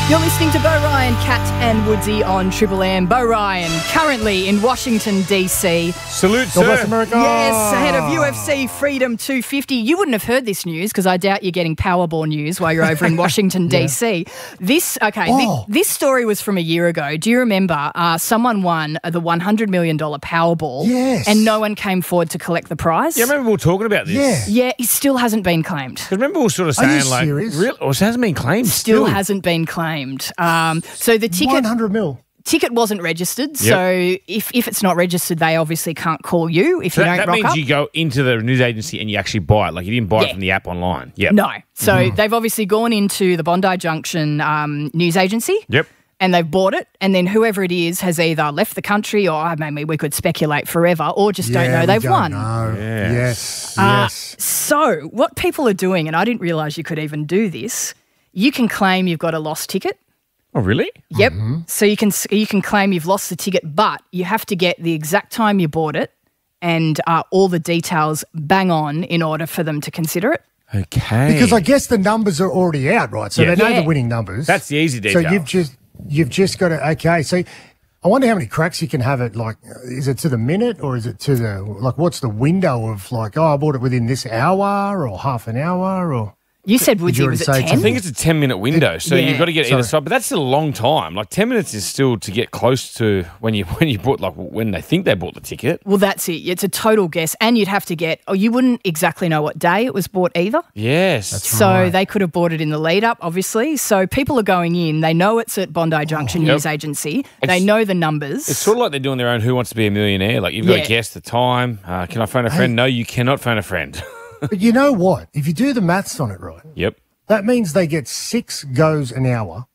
You're listening to Bo Ryan, Kat and Woodsy on Triple M. Bo Ryan, currently in Washington, D.C. Salute, God bless America. Yes, ahead of UFC Freedom 250. You wouldn't have heard this news because I doubt you're getting Powerball news while you're over in Washington, D.C. This story was from a year ago. Do you remember someone won the $100 million Powerball? Yes. And no one came forward to collect the prize? Yeah, I remember we were talking about this. Yeah. Yeah, it still hasn't been claimed. Because remember we were sort of Are you saying like, serious? Really? Or it hasn't been claimed Still hasn't been claimed. So the ticket 100 mil. ticket wasn't registered. So if it's not registered, they obviously can't call you if you don't that rock means up. you go into the news agency and you actually buy it. Like you didn't buy it from the app online. Yep. No. So they've obviously gone into the Bondi Junction news agency. Yep. And they've bought it, and then whoever it is has either left the country or maybe we could speculate forever or just don't know they've won. Yes. So what people are doing, and I didn't realise you could even do this, you can claim you've got a lost ticket. Oh, really? Yep. So you can claim you've lost the ticket, but you have to get the exact time you bought it and all the details bang on in order for them to consider it. Okay. Because I guess the numbers are already out, right? So they know Yeah. the winning numbers. That's the easy detail. So you've just got to, okay. So I wonder how many cracks you can have it, like, is it to the minute or is it to the, like, what's the window of like, I bought it within this hour or half an hour or? You said you Woodsy already was at say 10? I think it's a 10-minute window, so Yeah. you've got to get either side. But that's still a long time. Like 10 minutes is still to get close to when you bought, like when they think they bought the ticket. Well, that's it. It's a total guess. And you'd have to get, you wouldn't exactly know what day it was bought either. Yes. So they could have bought it in the lead up, obviously. So people are going in. They know it's at Bondi Junction News Agency. They know the numbers. It's sort of like they're doing their own Who Wants to Be a Millionaire. Like you've got to guess the time. Can I phone a friend? No, you cannot phone a friend. But you know what? If you do the maths on it right, Yep. that means they get 6 goes an hour.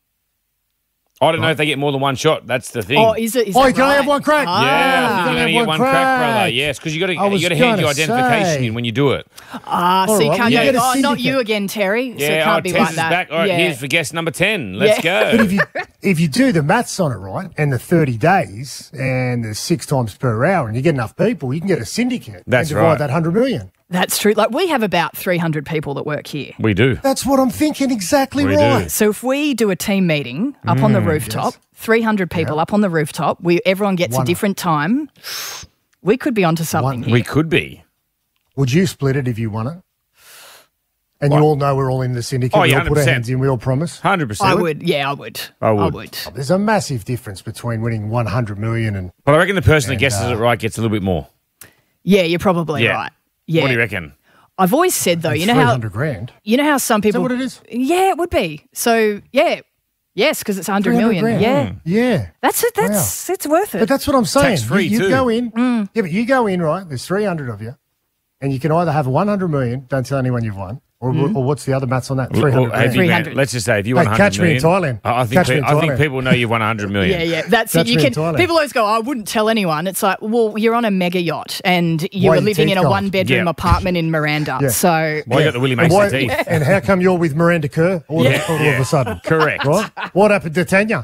I don't know if they get more than one shot. That's the thing. Oh, is it? Is Oh, that you can only right? have one crack. Yeah, you you can only have get one crack, brother. crack. Yes, because you got I was to hand your gonna identification say. in when you do it. So you All can't right, well, go, you get a not syndicate. you again, Terry. So it Yeah, can't be Tess like is that. back. All right, Yeah. here's for guest number 10. Let's go. But if you do the maths on it right and the 30 days and the 6 times per hour and you get enough people, you can get a syndicate. That's and divide right. that 100 million. That's true. Like, we have about 300 people that work here. We do. That's what I'm thinking exactly We right. do. So if we do a team meeting up on the rooftop, 300 people up on the rooftop, everyone gets a different time, we could be onto something here. We could be. Would you split it if you won it? And you all know we're all in the syndicate. Oh, we yeah, all put our 100%. hands in, we all promise. 100%. I would. Yeah, I would. I would. There's a massive difference between winning 100 million and But I reckon the person that guesses it right gets a little bit more. Yeah, you're probably Yeah. right. Yeah. What do you reckon? I've always said, though, you know how 300 grand. some people... what it is? Yeah, it would be. So, yeah. Yes, because it's 100 300 million. grand. Yeah. Yeah. That's it. It's worth it. But that's what I'm saying. Tax-free you too. go in. Yeah, but you go in, right? There's 300 of you. And you can either have 100 million, don't tell anyone you've won, or what's the other maths on that? 300 Well, have grand. you, 300. let's just say if you won Hey, 100 catch me in million, Thailand. I think Catch me in I think Thailand. people know you've won 100 million. Yeah. That's it. Catch You me in can. Thailand. People always go, I wouldn't tell anyone. It's like, well, you're on a mega yacht and you Why were your living teeth in a gold? 1-bedroom Yeah. apartment in Miranda. Yeah. So Well, you got the Willie And, Mason teeth. and how come you're with Miranda Kerr all of a sudden? Correct. Right? What happened to Tanya?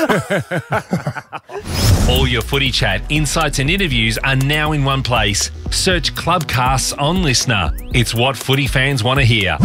All your footy chat, insights and interviews are now in one place. Search Clubcasts on Listener. It's what footy fans want to hear.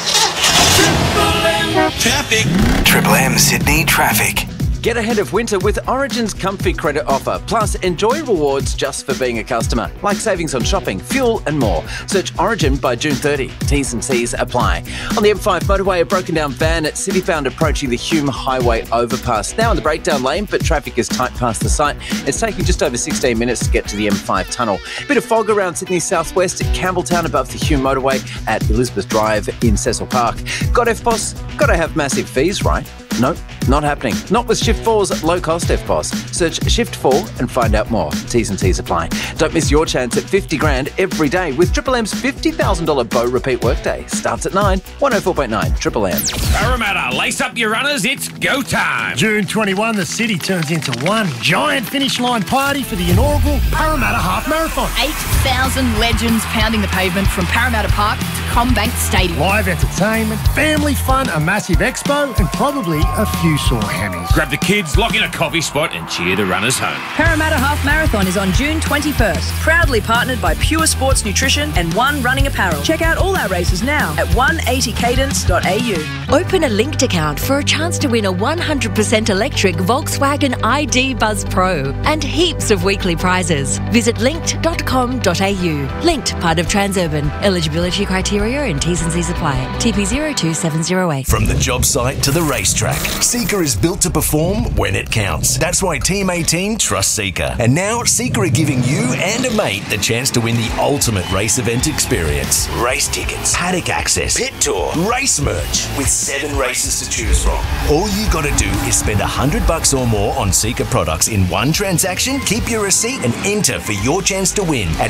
Triple M Sydney traffic. Get ahead of winter with Origin's Comfy Credit Offer. Plus, enjoy rewards just for being a customer, like savings on shopping, fuel and more. Search Origin by June 30. T's and C's apply. On the M5 motorway, a broken down van at Citybound approaching the Hume Highway overpass. Now in the breakdown lane, but traffic is tight past the site. It's taking just over 16 minutes to get to the M5 tunnel. Bit of fog around Sydney southwest at Campbelltown above the Hume motorway at Elizabeth Drive in Cecil Park. Got FBOS? Got to have massive fees, right? Nope, not happening. Not with Shift 4's low-cost FBOS. Search Shift 4 and find out more. T's and C's apply. Don't miss your chance at 50 grand every day with Triple M's $50,000 Bow Repeat Workday. Starts at 9, 104.9 Triple M. Parramatta, lace up your runners. It's go time. June 21, the city turns into one giant finish line party for the inaugural Parramatta Half Marathon. 8,000 legends pounding the pavement from Parramatta Park to Combank Stadium. Live entertainment, family fun, a massive expo, and probably a few sore hammies. Grab the kids, lock in a coffee spot and cheer the runners home. Parramatta Half Marathon is on June 21st. Proudly partnered by Pure Sports Nutrition and One Running Apparel. Check out all our races now at 180cadence.au. Open a linked account for a chance to win a 100% electric Volkswagen ID Buzz Pro and heaps of weekly prizes. Visit linked.com.au. Linked, part of Transurban. Eligibility criteria and T's and C's apply. TP 02708. From the job site to the racetrack, Seeker is built to perform when it counts. That's why Team 18 trusts Seeker. And now Seeker are giving you and a mate the chance to win the ultimate race event experience. Race tickets, paddock access, pit tour, race merch, with 7 races to choose from. All you got to do is spend $100 or more on Seeker products in one transaction, keep your receipt and enter for your chance to win at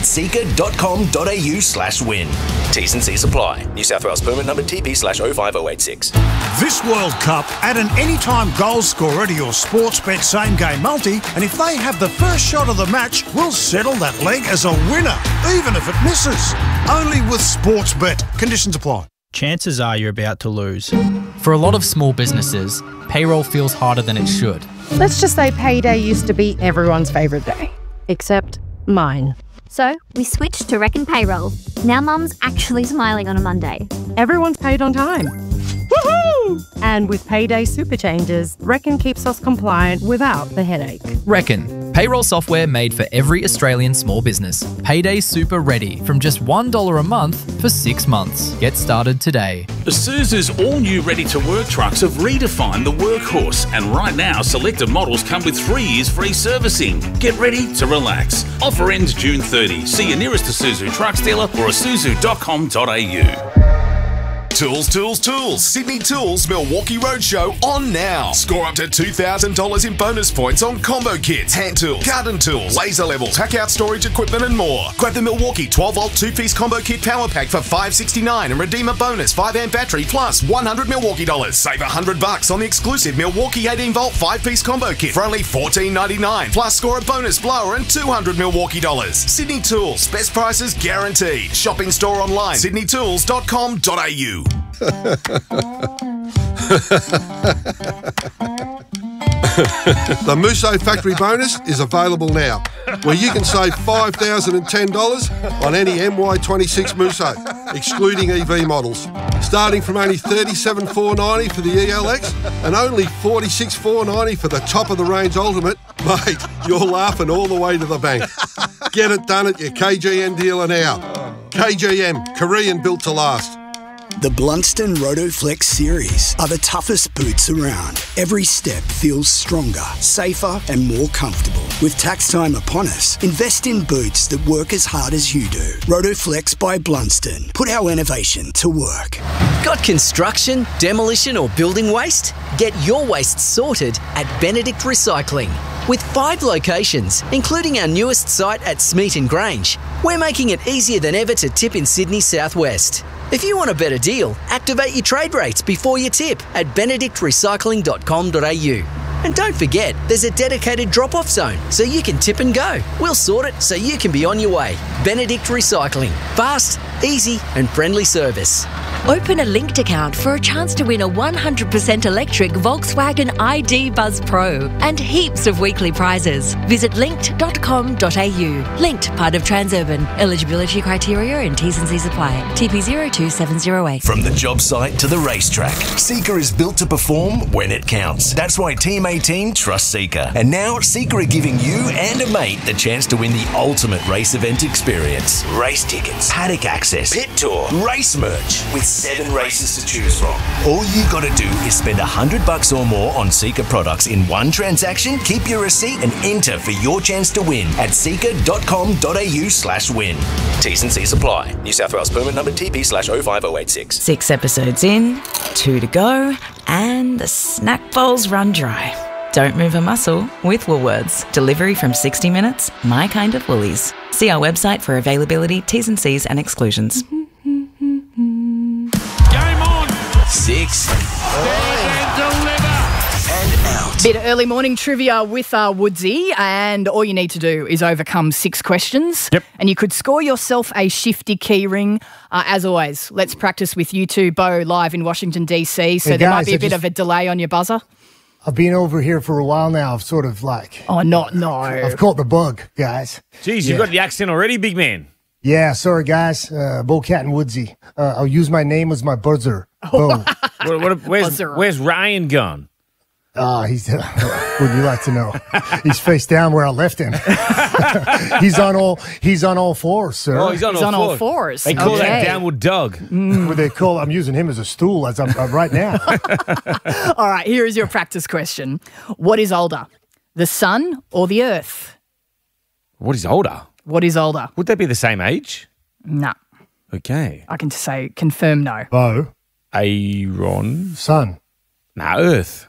seeker.com.au/win. T's and C's apply. New South Wales permit number TP/05086. This World Cup, add an anytime goal scorer to your Sportsbet Same Game Multi, and if they have the first shot of the match, we'll settle that leg as a winner, even if it misses. Only with Sportsbet. Conditions apply. Chances are you're about to lose. For a lot of small businesses, payroll feels harder than it should. Let's just say payday used to be everyone's favourite day. Except mine. So, we switched to Reckon Payroll. Now Mum's actually smiling on a Monday. Everyone's paid on time. Woohoo! And with payday super changes, Reckon keeps us compliant without the headache. Reckon, payroll software made for every Australian small business. Payday Super Ready from just $1 a month for 6 months. Get started today. Isuzu's all-new ready-to-work trucks have redefined the workhorse, and right now selected models come with 3 years free servicing. Get ready to relax. Offer ends June 30. See your nearest Isuzu Trucks dealer or isuzu.com.au. Tools, tools, tools. Sydney Tools Milwaukee Roadshow on now. Score up to $2,000 in bonus points on combo kits, hand tools, garden tools, laser levels, hack out storage equipment and more. Grab the Milwaukee 12-volt 2-piece combo kit power pack for $569 and redeem a bonus 5-amp battery plus $100 Milwaukee dollars. Save $100 on the exclusive Milwaukee 18-volt 5-piece combo kit for only $14.99. Plus score a bonus blower and $200 Milwaukee dollars. Sydney Tools. Best prices guaranteed. Shop in store online. sydneytools.com.au. The Musso Factory Bonus is available now, where you can save $5,010 on any MY26 Musso, excluding EV models, starting from only $37,490 for the ELX and only $46,490 for the top-of-the-range Ultimate. Mate, you're laughing all the way to the bank. Get it done at your KGM dealer now. KGM, Korean built to last. The Blunston Rotoflex series are the toughest boots around. Every step feels stronger, safer and more comfortable. With tax time upon us, invest in boots that work as hard as you do. Rotoflex by Blunston. Put our innovation to work. Got construction, demolition or building waste? Get your waste sorted at Benedict Recycling. With 5 locations, including our newest site at Smeaton Grange, we're making it easier than ever to tip in Sydney's southwest. If you want a better deal, activate your trade rates before you tip at benedictrecycling.com.au. And don't forget, there's a dedicated drop-off zone so you can tip and go. We'll sort it so you can be on your way. Benedict Recycling. Fast, easy and friendly service. Open a linked account for a chance to win a 100% electric Volkswagen ID Buzz Pro and heaps of weekly prizes. Visit linked.com.au. Linked, part of Transurban. Eligibility criteria and T's and C's apply. TP 02708. From the job site to the racetrack, Seeker is built to perform when it counts. That's why Team 18 trusts Seeker. And now Seeker are giving you and a mate the chance to win the ultimate race event experience. Race tickets, paddock access, pit tour, race merch, with 7 races to choose from. All you got to do is spend $100 or more on Seeker products in one transaction, keep your receipt and enter for your chance to win at seeker.com.au/win. T's and C's apply. New South Wales permit number TP/05086. 6 episodes in, 2 to go, and the snack bowls run dry. Don't move a muscle with Woolworths. Delivery from 60 minutes, my kind of Woolies. See our website for availability, T's and C's and exclusions. Game on! 6 and deliver! and out. Bit of early morning trivia with Woodsy, and all you need to do is overcome 6 questions. Yep. And you could score yourself a shifty key ring. As always, let's practice with you two, Bo, live in Washington, D.C. So Hey, there might guys, be a bit of a delay on your buzzer. I've been over here for a while now. I've sort of like... Oh, no. I've caught the bug, guys. Jeez, you got the accent already, big man. Yeah, sorry, guys. Bo, Cat, and Woodsy. I'll use my name as my buzzer. Bo. Where's Ryan gone? He's... would you like to know? He's face down where I left him. He's on all fours, sir. Oh, he's on all fours. They call that downward dog. What they call? I'm using him as a stool as I'm right now. All right, here is your practice question. What is older, the sun or the earth? What is older? What is older? Would they be the same age? No. Okay. I can say confirm no. Bo. Aaron. Sun. Nah, Earth.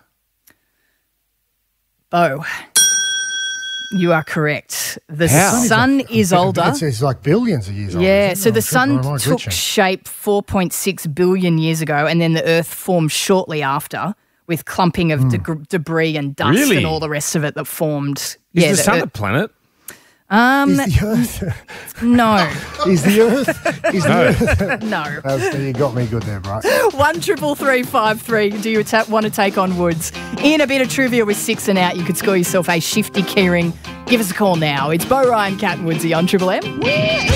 Bo. You are correct. The How? sun is older. It's like billions of years old. Yeah, isn't it? so the Oh, sun am I took glitching? shape 4.6 billion years ago, and then the Earth formed shortly after with clumping of debris and dust Really? and all the rest of it that formed. Is the sun a planet? Is the Earth? No. Is the Earth? Is No. the Earth? No. You got me good there, bro. 13353. Do you want to take on Woods? In a bit of trivia with 6 and out, you could score yourself a shifty keyring. Give us a call now. It's Bo, Ryan, Cat and Woodsy on Triple M.